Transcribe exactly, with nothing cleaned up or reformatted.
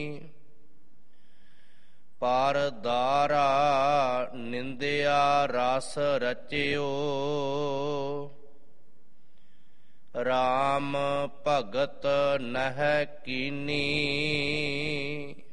ਪਰ ਦਾਰਾ ਨਿੰਦਿਆ ਰਸ ਰਚਿਓ। ਰਾਮ ਭਗਤ ਨਹਿ ਕੀਨੀ